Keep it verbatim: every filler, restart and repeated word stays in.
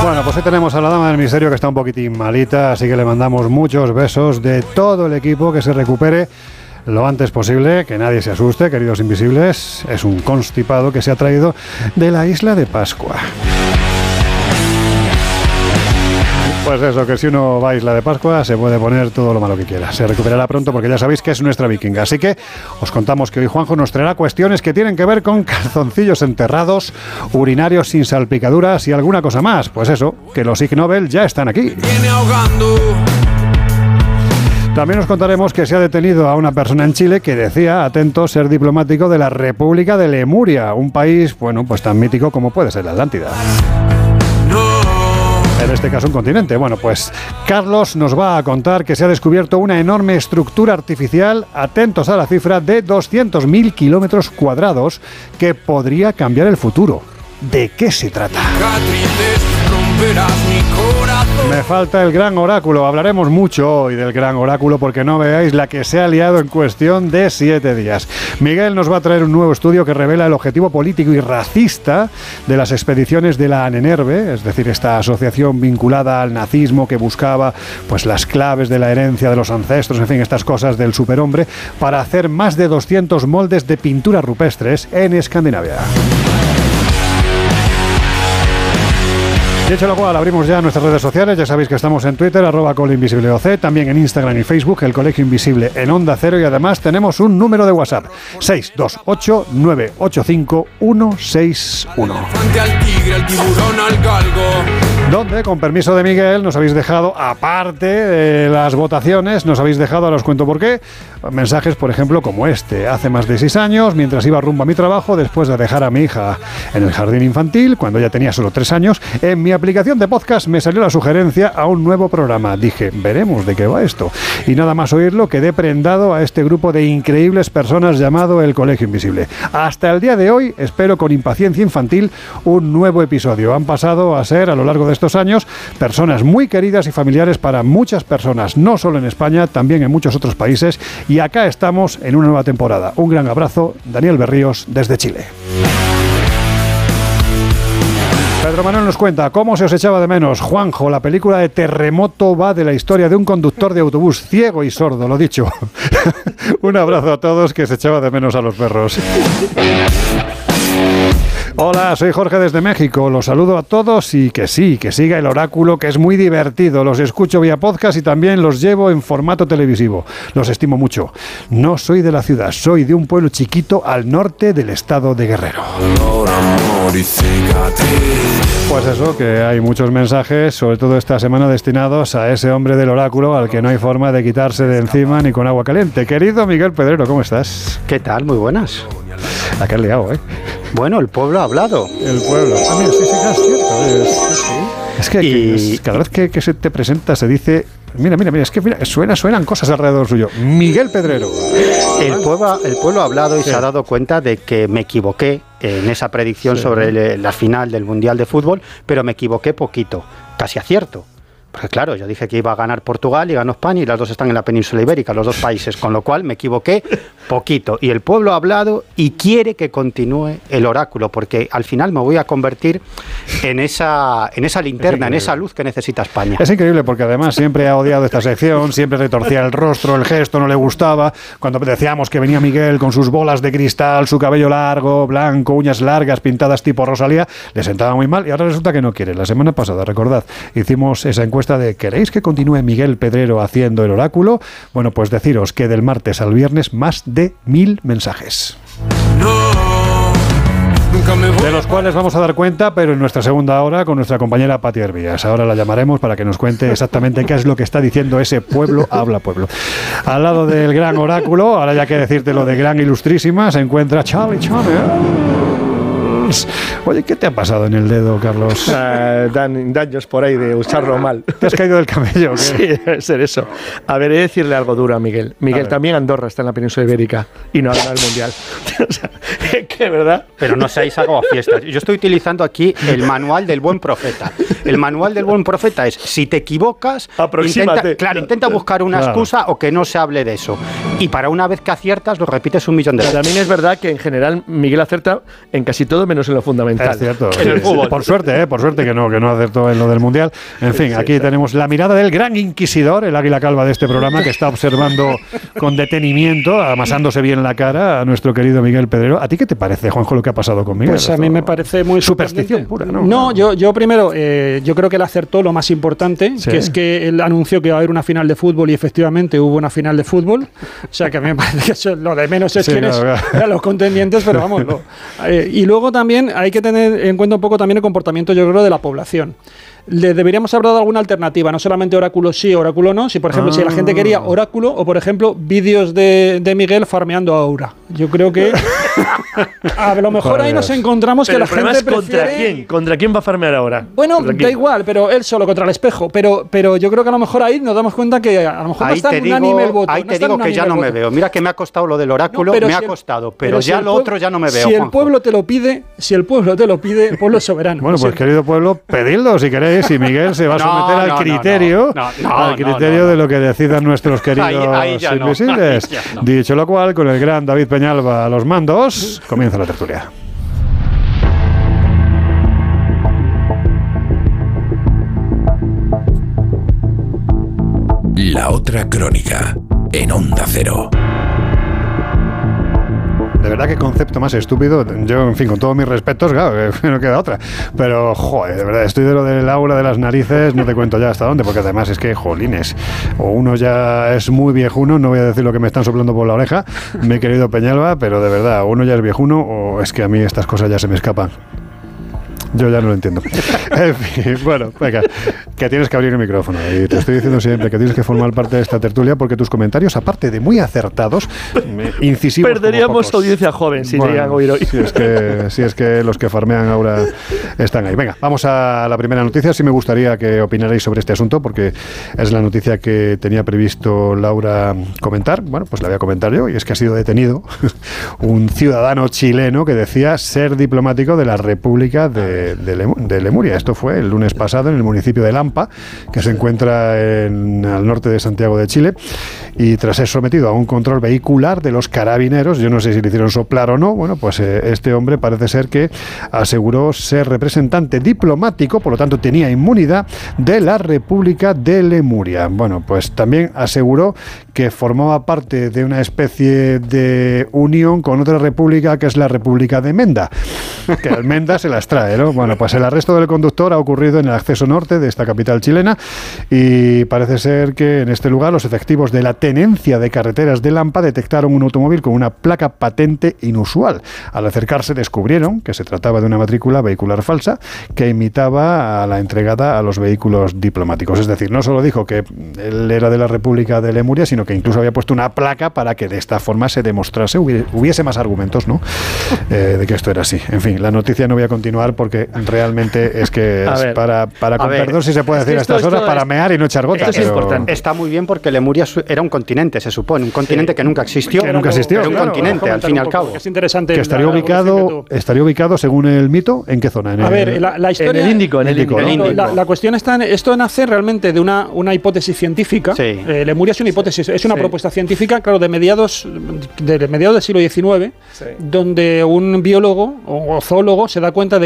Bueno, pues hoy tenemos a la dama del misterio que está un poquitín malita, así que le mandamos muchos besos de todo el equipo, que se recupere lo antes posible, que nadie se asuste, queridos invisibles. Es un constipado que se ha traído de la isla de Pascua. Pues eso, que si uno va a Isla de Pascua se puede poner todo lo malo que quiera. Se recuperará pronto porque ya sabéis que es nuestra vikinga. Así que os contamos que hoy Juanjo nos traerá cuestiones que tienen que ver con calzoncillos enterrados, urinarios sin salpicaduras y alguna cosa más. Pues eso, que los Ig Nobel ya están aquí. Viene ahogando. También os contaremos que se ha detenido a una persona en Chile que decía, atento, ser diplomático de la República de Lemuria, un país, bueno, pues tan mítico como puede ser la Atlántida. En este caso un continente. Bueno, pues Carlos nos va a contar que se ha descubierto una enorme estructura artificial, atentos a la cifra, de doscientos mil kilómetros cuadrados que podría cambiar el futuro. ¿De qué se trata? Me falta el gran oráculo. Hablaremos mucho hoy del gran oráculo porque no veáis la que se ha liado en cuestión de siete días. Miguel nos va a traer un nuevo estudio que revela el objetivo político y racista de las expediciones de la Ahnenerbe, es decir, esta asociación vinculada al nazismo que buscaba pues las claves de la herencia de los ancestros, en fin, estas cosas del superhombre, para hacer más de doscientos moldes de pinturas rupestres en Escandinavia. Dicho lo cual, abrimos ya nuestras redes sociales. Ya sabéis que estamos en Twitter, arroba colinvisibleoc, también en Instagram y Facebook, el Colegio Invisible en Onda Cero, y además tenemos un número de WhatsApp, seis dos ocho nueve ocho cinco uno seis uno. Donde, con permiso de Miguel, nos habéis dejado, aparte de las votaciones, nos habéis dejado, ahora os cuento por qué, mensajes, por ejemplo, como este. Hace más de seis años, mientras iba rumbo a mi trabajo, después de dejar a mi hija en el jardín infantil, cuando ella tenía solo tres años, en mi aplicación de podcast me salió la sugerencia a un nuevo programa. Dije, veremos de qué va esto. Y nada más oírlo, quedé prendado a este grupo de increíbles personas llamado El Colegio Invisible. Hasta el día de hoy, espero con impaciencia infantil un nuevo episodio. Han pasado a ser, a lo largo de estos años, personas muy queridas y familiares para muchas personas, no solo en España, también en muchos otros países. Y acá estamos en una nueva temporada. Un gran abrazo, Daniel Berríos, desde Chile. Pedro Manuel nos cuenta cómo se os echaba de menos. Juanjo, la película de Terremoto va de la historia de un conductor de autobús ciego y sordo, lo dicho. Un abrazo a todos, que se echaba de menos a los perros. Hola, soy Jorge desde México. Los saludo a todos y que sí, que siga el oráculo, que es muy divertido. Los escucho vía podcast y también los llevo en formato televisivo. Los estimo mucho. No soy de la ciudad, soy de un pueblo chiquito al norte del estado de Guerrero. Pues eso, que hay muchos mensajes, sobre todo esta semana, destinados a ese hombre del oráculo al que no hay forma de quitarse de encima ni con agua caliente. Querido Miguel Pedrero, ¿cómo estás? ¿Qué tal? Muy buenas. La que has liado, ¿eh? Bueno, el pueblo ha hablado. El pueblo. Ah, mira, sí, sí, es cierto. Es, sí. es que, y... que es, cada vez que, que se te presenta se dice... Mira, mira, mira, es que mira, suena, suenan cosas alrededor suyo. Miguel Pedrero. El pueblo, el pueblo ha hablado y sí. se ha dado cuenta de que me equivoqué en esa predicción sí. sobre el, la final del Mundial de Fútbol, pero me equivoqué poquito, casi acierto. Porque claro, yo dije que iba a ganar Portugal y ganó España y las dos están en la península ibérica, los dos países, con lo cual me equivoqué poquito. Y el pueblo ha hablado y quiere que continúe el oráculo, porque al final me voy a convertir en esa, en esa linterna, en esa luz que necesita España. Es increíble porque además siempre ha odiado esta sección, siempre retorcía el rostro, el gesto no le gustaba. Cuando decíamos que venía Miguel con sus bolas de cristal, su cabello largo, blanco, uñas largas, pintadas tipo Rosalía, le sentaba muy mal y ahora resulta que no quiere. La semana pasada, recordad, hicimos esa encuesta de ¿queréis que continúe Miguel Pedrero haciendo el oráculo? Bueno, pues deciros que del martes al viernes más de mil mensajes. No, nunca me voy. De los cuales vamos a dar cuenta, pero en nuestra segunda hora con nuestra compañera Pati Hervías. Ahora la llamaremos para que nos cuente exactamente qué es lo que está diciendo ese pueblo habla pueblo. Al lado del gran oráculo, ahora ya que decirte lo de gran ilustrísima, se encuentra Charlie Charlie. Oye, ¿qué te ha pasado en el dedo, Carlos? Uh, dan, daños por ahí de usarlo mal. ¿Te has caído del camello? ¿Qué? Sí, debe ser eso. A ver, he de decirle algo duro a Miguel. Miguel, también Andorra está en la península ibérica y no ha ganado el Mundial. O sea, ¿qué, verdad? Pero no seáis algo a fiestas. Yo estoy utilizando aquí el manual del buen profeta. El manual del buen profeta es, si te equivocas, intenta, claro, intenta buscar una claro. excusa o que no se hable de eso. Y para una vez que aciertas, lo repites un millón de veces. Pero también es verdad que en general Miguel acierta en casi todo menos menos en lo fundamental. Es cierto. En el fútbol. Por suerte, ¿eh? Por suerte que no, que no acertó en lo del Mundial. En fin, aquí sí, tenemos la mirada del gran inquisidor, el águila calva de este programa, que está observando con detenimiento, amasándose bien la cara a nuestro querido Miguel Pedrero. ¿A ti qué te parece, Juanjo, lo que ha pasado con Miguel? Pues a mí me parece muy superstición pura, ¿no? No, yo, yo primero, eh, yo creo que él acertó lo más importante, sí. que es que él anunció que iba a haber una final de fútbol y efectivamente hubo una final de fútbol. O sea, que a mí me parece que eso, lo de menos es sí, quiénes no, eran los contendientes, pero vamos. Lo, eh, y luego también hay que tener en cuenta un poco también el comportamiento, yo creo, de la población. Le deberíamos haber dado alguna alternativa, no solamente oráculo sí, oráculo no. Si, por ejemplo, ah. si la gente quería oráculo o, por ejemplo, vídeos de, de Miguel farmeando a Aura. Yo creo que a lo mejor Joder. ahí nos encontramos pero que la gente es prefiere... ¿Contra quién? ¿Contra quién va a farmear ahora? Bueno, da igual, pero él solo contra el espejo. Pero, pero yo creo que a lo mejor ahí nos damos cuenta que a lo mejor ahí no está te unánime digo, el voto. Ahí no te digo que ya no me veo. Mira que me ha costado lo del oráculo, no, me si ha costado, pero, pero ya si lo otro ya no me veo. Si Juanjo. el pueblo te lo pide, si el pueblo te lo pide, el pueblo es soberano. Bueno, pues querido pueblo, pedidlo si queréis, y Miguel se va a someter no, al no, criterio, no, no, no, al criterio no, no, no. de lo que decidan nuestros queridos ahí, ahí invisibles. No, no. Dicho lo cual, con el gran David Peñalba a los mandos, comienza la tertulia. La otra crónica, en Onda Cero. De verdad, qué concepto más estúpido. Yo, en fin, con todos mis respetos, claro, que no queda otra. Pero, joder, de verdad, estoy de lo del aura de las narices, no te cuento ya hasta dónde, porque además es que, jolines, o uno ya es muy viejuno, no voy a decir lo que me están soplando por la oreja, mi querido Peñalba, pero de verdad, uno ya es viejuno o es que a mí estas cosas ya se me escapan. Yo ya no lo entiendo. En fin, bueno, venga, que tienes que abrir el micrófono. Y te estoy diciendo siempre que tienes que formar parte de esta tertulia porque tus comentarios, aparte de muy acertados, incisivos. Perderíamos audiencia joven si bueno, llegan a oír hoy. Si es, que, si es que los que farmean ahora están ahí. Venga, vamos a la primera noticia. Sí me gustaría que opinarais sobre este asunto porque es la noticia que tenía previsto Laura comentar. Bueno, pues la voy a comentar yo. Y es que ha sido detenido un ciudadano chileno que decía ser diplomático de la República de De, Lem- de Lemuria. Esto fue el lunes pasado en el municipio de Lampa, que se encuentra en, al norte de Santiago de Chile, y tras ser sometido a un control vehicular de los carabineros, yo no sé si le hicieron soplar o no, bueno, pues eh, este hombre parece ser que aseguró ser representante diplomático, por lo tanto tenía inmunidad de la República de Lemuria. Bueno, pues también aseguró que formaba parte de una especie de unión con otra república que es la República de Menda, que al Menda se las trae, ¿no? Bueno, pues el arresto del conductor ha ocurrido en el acceso norte de esta capital chilena y parece ser que en este lugar los efectivos de la Tenencia de Carreteras de Lampa detectaron un automóvil con una placa patente inusual. Al acercarse descubrieron que se trataba de una matrícula vehicular falsa que imitaba a la entregada a los vehículos diplomáticos. Es decir, no solo dijo que él era de la República de Lemuria, sino que incluso había puesto una placa para que de esta forma se demostrase, hubiese más argumentos, ¿no? Eh, de que esto era así. En fin, la noticia no voy a continuar porque realmente es que es ver, para, para con ver, perdón si se puede decir a estas horas, para mear y no echar gota. Esto es pero... importante. Está muy bien porque Lemuria era un continente, se supone, un continente sí. que nunca existió. Que nunca existió. Era un claro, continente, al fin y al cabo. Es interesante. Que estaría ubicado, que estaría ubicado, según el mito, ¿en qué zona? En a el, ver, la, la historia... En el Índico. En el Índico, ¿no? ¿no? La, la cuestión está en... Esto nace realmente de una, una hipótesis científica. Sí. Eh, Lemuria es una hipótesis, es una sí. propuesta científica, claro, de mediados, de mediados del siglo diecinueve, sí. donde un biólogo o zoólogo se da cuenta de